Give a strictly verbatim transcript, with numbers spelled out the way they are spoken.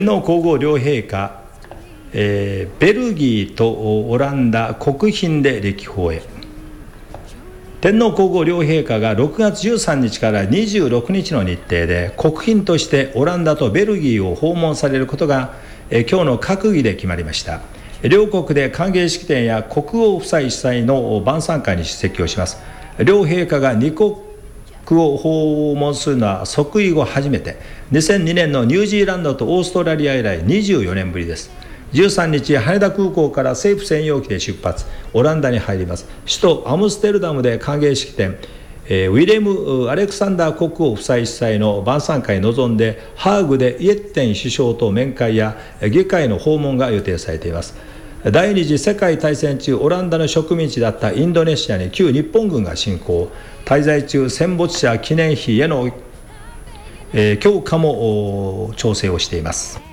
天皇皇后両陛下、えー、ベルギーとオランダ国賓で歴訪へ。天皇皇后両陛下がろくがつじゅうさんにちからにじゅうろくにちの日程で国賓としてオランダとベルギーを訪問されることが、えー、今日の閣議で決まりました。両国で歓迎式典や国王夫妻主催の晩餐会に出席をします。両陛下が二国を訪問するのは即位後初めて、にせんにねんのニュージーランドとオーストラリア以来にじゅうよねんぶりです。じゅうさんにち、羽田空港から政府専用機で出発、オランダに入ります。首都アムステルダムで歓迎式典、えー、ウィレム・アレクサンダー国王夫妻主催の晩餐会に臨んで、ハーグでイエッテン首相と面会や議会の訪問が予定されています。第二次世界大戦中、オランダの植民地だったインドネシアに旧日本軍が侵攻。滞在中、戦没者記念碑への、えー、強化も調整をしています。